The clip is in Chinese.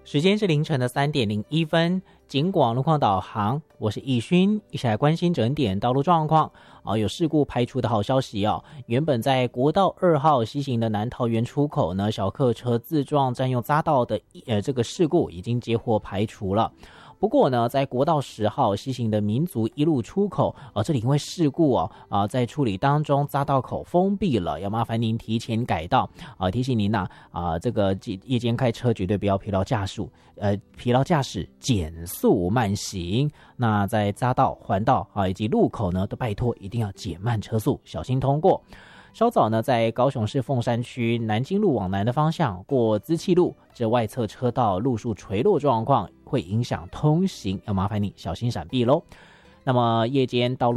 时间是凌晨的3:01，警广路况导航，我是易勋，一起来关心整点道路状况。有事故排除的好消息哦。原本在国道2号西行的南桃园出口呢，小客车自撞占用匝道的这个事故已经接获排除了。不过呢，在国道10号西行的民族一路出口，这里因为事故在处理当中，匝道口封闭了，要麻烦您提前改道提醒您这个夜间开车绝对不要疲劳驾驶，减速慢行。那在匝道、环道以及路口呢，都拜托一定要减慢车速，小心通过。稍早呢，在高雄市凤山区南京路往南的方向过资气路，这外侧车道路树垂落状况会影响通行，要麻烦你小心闪避咯。那么夜间道路